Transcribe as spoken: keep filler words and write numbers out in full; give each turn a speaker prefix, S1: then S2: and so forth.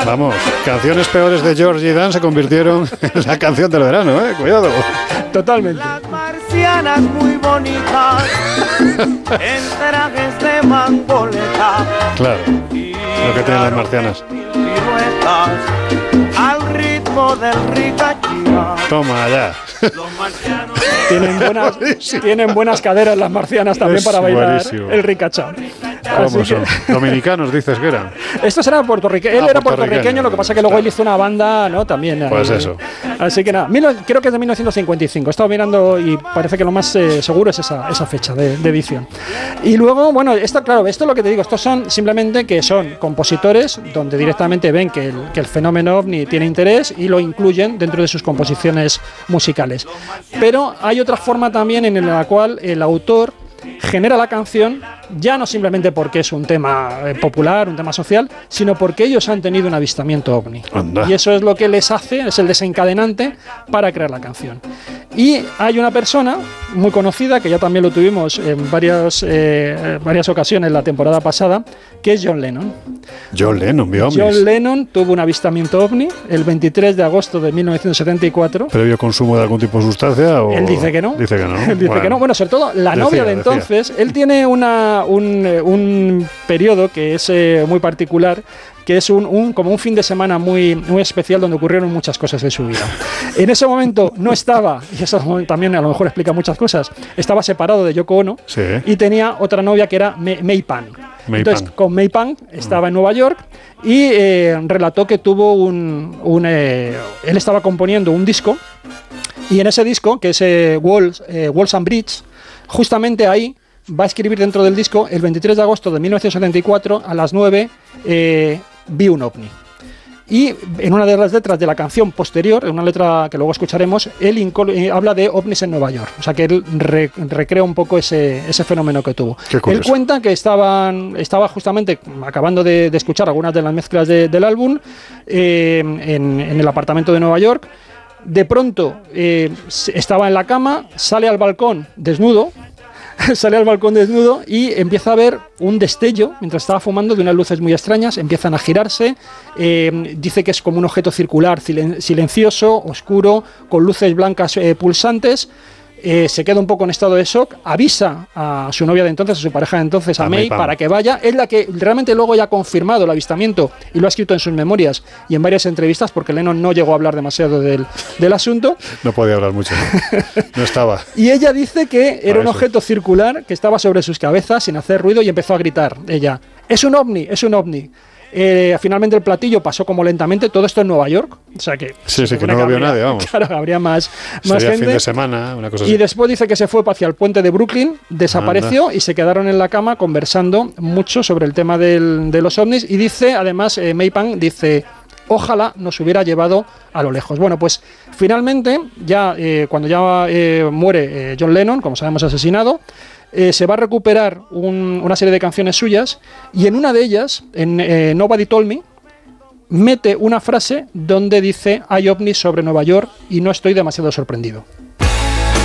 S1: Vamos, canciones peores de George y Dan se convirtieron en la canción del verano, ¿eh? Cuidado.
S2: Totalmente.
S3: Las marcianas muy bonitas, en trajes de mangoleta.
S1: Claro, lo que tienen las marcianas.
S3: Piruetas, al ritmo del ricachía.
S1: Toma allá.
S3: Los marcianos.
S2: Tienen buenas, tienen buenas caderas las marcianas también
S1: Es
S2: para bailar
S1: buenísimo.
S2: el ricachá.
S1: ¿Cómo
S2: Así
S1: son?
S2: que-
S1: Dominicanos dices que eran.
S2: Estos eran puertorriqueños. Él
S1: Ah,
S2: era
S1: puertorriqueño.
S2: puertorriqueño, lo que pasa es que luego él hizo una banda, ¿no? También. ahí.
S1: Pues eso.
S2: Así que nada, mil no- creo que es de mil novecientos cincuenta y cinco. He estado mirando y parece que lo más eh, seguro es esa, esa fecha de, de edición. Y luego, bueno, esto, claro, esto es lo que te digo. Estos son simplemente que son compositores donde directamente ven que el, que el fenómeno ovni tiene interés y lo incluyen dentro de sus composiciones musicales. Pero hay otra forma también en la cual el autor genera la canción ya no simplemente porque es un tema eh, popular, un tema social, sino porque ellos han tenido un avistamiento ovni.
S1: Anda.
S2: Y eso es lo que les hace, es el desencadenante para crear la canción. Y hay una persona muy conocida, que ya también lo tuvimos en varias, eh, varias ocasiones la temporada pasada, que es John Lennon.
S1: John Lennon, vio ovnis.
S2: John Lennon tuvo un avistamiento ovni el veintitrés de agosto de mil novecientos setenta y cuatro.
S1: ¿Previo consumo de algún tipo de sustancia? O...
S2: Él dice que no.
S1: Dice que no.
S2: Él dice
S1: Bueno.
S2: que no. Bueno, sobre todo la
S1: Decía,
S2: novia de
S1: decía.
S2: entonces, él tiene una, un, eh, un periodo que es eh, muy particular, que es un, un- como un fin de semana muy, muy especial donde ocurrieron muchas cosas en su vida. En ese momento no estaba, y eso también a lo mejor explica muchas cosas, estaba separado de Yoko Ono
S1: Sí.
S2: y tenía otra novia que era May, May Pan.
S1: May
S2: Entonces,
S1: Pan.
S2: con May Pan estaba en Nueva York y eh, relató que tuvo un... un, eh, él estaba componiendo un disco y en ese disco, que es eh, Walls, eh, Walls and Bridge, justamente ahí va a escribir dentro del disco, el veintitrés de agosto de mil novecientos setenta y cuatro, a las nueve, eh, vi un ovni. Y en una de las letras de la canción posterior, en una letra que luego escucharemos, él incol- eh, habla de ovnis en Nueva York. O sea que él re- recrea un poco ese, ese fenómeno que tuvo.
S1: Qué
S2: Él
S1: curioso.
S2: cuenta que estaban, estaba justamente acabando de, de escuchar algunas de las mezclas de- del álbum eh, en, en el apartamento de Nueva York. De pronto eh, se- estaba en la cama, sale al balcón desnudo, sale al balcón desnudo y empieza a ver un destello mientras estaba fumando de unas luces muy extrañas, empiezan a girarse, eh, dice que es como un objeto circular silen- silencioso, oscuro, con luces blancas eh, pulsantes. Eh, se queda un poco en estado de shock, avisa a su novia de entonces, a su pareja de entonces, a,
S1: A
S2: May,
S1: May Pan.
S2: para que vaya. Es la que realmente luego ya ha confirmado el avistamiento y lo ha escrito en sus memorias y en varias entrevistas, porque Lennon no llegó a hablar demasiado del, del asunto.
S1: No podía hablar mucho. No, no estaba.
S2: Y ella dice que era un
S1: eso.
S2: objeto circular que estaba sobre sus cabezas sin hacer ruido y empezó a gritar. Ella, es un ovni, es un ovni. Eh, finalmente el platillo pasó como lentamente, todo esto en Nueva York. O sea que...
S1: Sí, sí,
S2: se
S1: que
S2: supone
S1: no lo vio
S2: habría-
S1: nadie, vamos.
S2: Claro, habría más, más
S1: Sería
S2: gente.
S1: fin de semana, una cosa así.
S2: Y después dice que se fue hacia el puente de Brooklyn, desapareció y se quedaron en la cama conversando mucho sobre el tema del- de los ovnis. Y dice, además, eh, May Pan dice, ojalá nos hubiera llevado a lo lejos. Bueno, pues finalmente, ya eh, cuando ya eh, muere eh, John Lennon, como sabemos asesinado, eh, se va a recuperar un- una serie de canciones suyas y en una de ellas, en eh, Nobody Told Me, mete una frase donde dice hay ovnis sobre Nueva York y no estoy demasiado sorprendido.